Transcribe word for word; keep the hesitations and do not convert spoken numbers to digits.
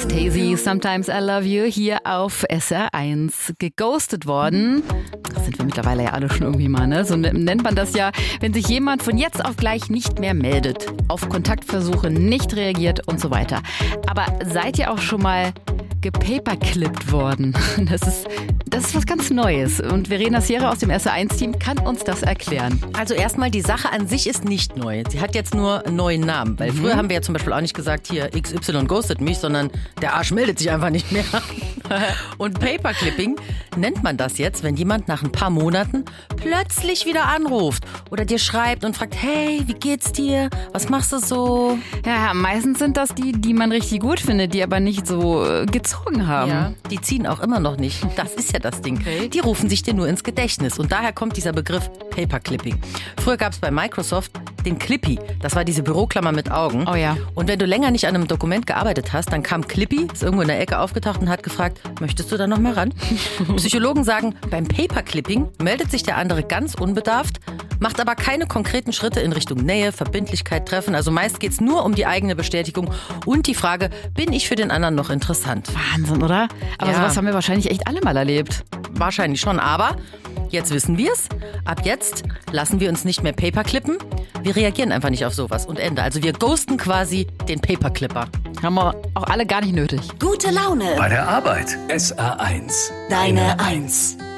Anastasia, Sometimes I Love You, hier auf S R eins. Geghostet worden. Das sind wir mittlerweile ja alle schon irgendwie mal, ne? So nennt man das ja, wenn sich jemand von jetzt auf gleich nicht mehr meldet, auf Kontaktversuche nicht reagiert und so weiter. Aber seid ihr auch schon mal gepaperclippt worden? Das ist, das ist was ganz Neues. Und Verena Sierra aus dem S R eins Team kann uns das erklären. Also erstmal, die Sache an sich ist nicht neu. Sie hat jetzt nur einen neuen Namen. Weil mhm. früher haben wir ja zum Beispiel auch nicht gesagt, hier X Y ghostet mich, sondern der Arsch meldet sich einfach nicht mehr. Und Paperclipping nennt man das jetzt, wenn jemand nach ein paar Monaten plötzlich wieder anruft oder dir schreibt und fragt, hey, wie geht's dir? Was machst du so? Ja, meistens sind das die, die man richtig gut findet, die aber nicht so äh, gezogen haben. Ja, die ziehen auch immer noch nicht. Das ist ja das Ding. Okay. Die rufen sich dir nur ins Gedächtnis. Und daher kommt dieser Begriff Paperclipping. Früher gab es bei Microsoft den Clippy. Das war diese Büroklammer mit Augen. Oh ja. Und wenn du länger nicht an einem Dokument gearbeitet hast, dann kam Clippy, ist irgendwo in der Ecke aufgetaucht und hat gefragt, möchtest du da noch mal ran? Psychologen sagen, beim Paperclipping meldet sich der andere ganz unbedarft, macht aber keine konkreten Schritte in Richtung Nähe, Verbindlichkeit, Treffen. Also meist geht es nur um die eigene Bestätigung und die Frage, bin ich für den anderen noch interessant? Wahnsinn, oder? Aber ja. sowas haben wir wahrscheinlich echt alle mal erlebt. Wahrscheinlich schon, aber jetzt wissen wir es. Ab jetzt lassen wir uns nicht mehr paperclippen. Wir reagieren einfach nicht auf sowas und Ende. Also wir ghosten quasi den Paperclipper. Haben wir auch alle gar nicht nötig. Gute Laune bei der Arbeit. S R eins. Deine Eins.